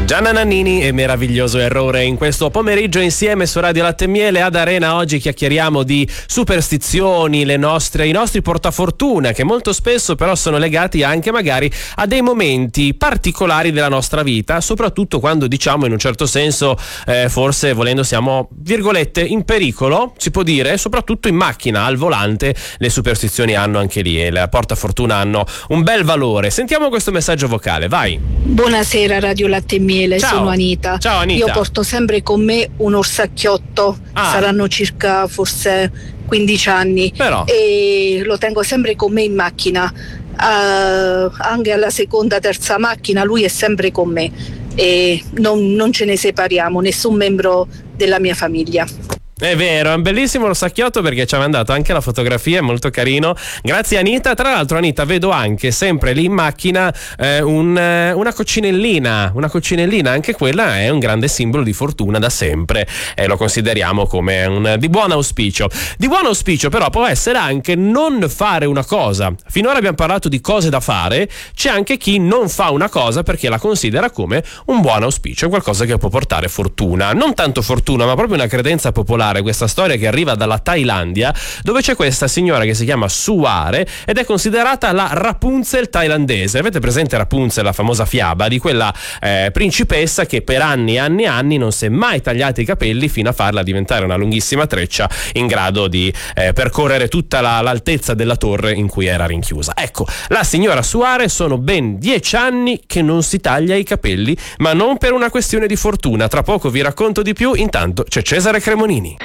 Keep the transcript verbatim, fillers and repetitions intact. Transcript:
Gianna Nannini e Meraviglioso Errore in questo pomeriggio insieme su Radio Latte e Miele ad Arena. Oggi chiacchieriamo di superstizioni, le nostre, i nostri portafortuna, che molto spesso però sono legati anche magari a dei momenti particolari della nostra vita, soprattutto quando, diciamo, in un certo senso eh, forse volendo siamo, virgolette, in pericolo, si può dire, soprattutto in macchina, al volante. Le superstizioni hanno anche lì e la portafortuna hanno un bel valore. Sentiamo questo messaggio vocale, vai. Buonasera Radio Latte e Miele. Ciao. Sono Anita. Ciao Anita. Io porto sempre con me un orsacchiotto, ah. saranno circa forse quindici anni, Però. e lo tengo sempre con me in macchina, uh, anche alla seconda, terza macchina lui è sempre con me e non, non ce ne separiamo, nessun membro della mia famiglia. È vero, è un bellissimo orsacchiotto perché ci ha mandato anche la fotografia, è molto carino. Grazie Anita. Tra l'altro Anita, vedo anche sempre lì in macchina eh, un, eh, una coccinellina, una coccinellina, anche quella è un grande simbolo di fortuna da sempre e lo consideriamo come un di buon auspicio. Di buon auspicio però può essere anche non fare una cosa. Finora abbiamo parlato di cose da fare, c'è anche chi non fa una cosa perché la considera come un buon auspicio, qualcosa che può portare fortuna. Non tanto fortuna, ma proprio una credenza popolare. Questa storia che arriva dalla Thailandia, dove c'è questa signora che si chiama Suare ed è considerata la Rapunzel thailandese. Avete presente Rapunzel, la famosa fiaba di quella eh, principessa che per anni e anni e anni non si è mai tagliati i capelli fino a farla diventare una lunghissima treccia in grado di eh, percorrere tutta la, l'altezza della torre in cui era rinchiusa. Ecco, la signora Suare sono ben dieci anni che non si taglia i capelli, ma non per una questione di fortuna. Tra poco vi racconto di più, intanto c'è Cesare Cremonini.